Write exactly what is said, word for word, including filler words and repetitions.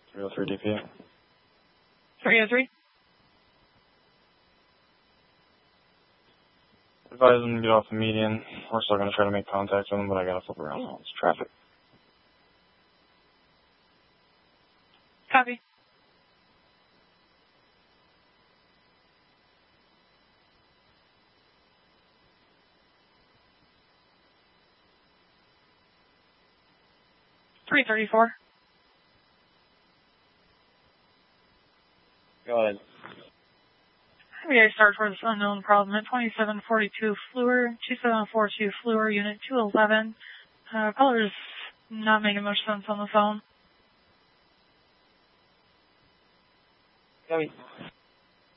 three oh three D P. three oh three. Advise them to get off the median. We're still going to try to make contact with them, but I got to flip around now. It's traffic. Copy. three thirty-four. Go ahead. We gotta start towards unknown problem at twenty-seven forty-two Fleur, two seven four two Fleur, unit two eleven. Uh, color's not making much sense on the phone. Copy.